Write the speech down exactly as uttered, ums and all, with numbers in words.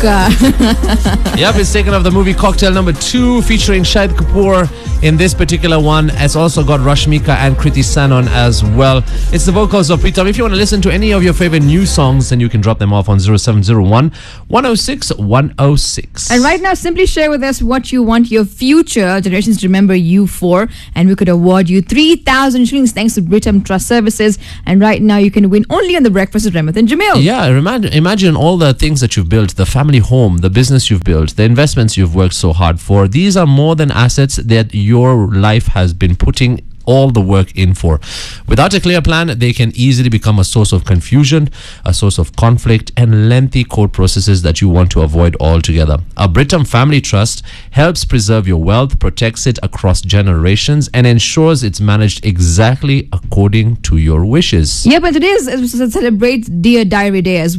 Rashmika. Yep, it's taken off the movie Cocktail number two, featuring Shahid Kapoor in this particular one. It's also got Rashmika and Kriti Sanon as well. It's the vocals of Pritam. If you want to listen to any of your favorite new songs, then you can drop them off on zero seven zero one, one oh six, one oh six. And right now, simply share with us what you want your future generations to remember you for, and we could award you three thousand shillings thanks to Britam Trust Services. And right now, you can win only on The Breakfast with Remeth and Jamil. Yeah, imagine, imagine all the things that you've built, the family home, the business you've built, the investments you've worked so hard for. These are more than assets that your life has been putting all the work in for. Without a clear plan, they can easily become a source of confusion, a source of conflict, and lengthy court processes that you want to avoid altogether. A Britam Family Trust helps preserve your wealth, protects it across generations, and ensures it's managed exactly according to your wishes. Yep, and today is, is, celebrates Dear Diary Day as well.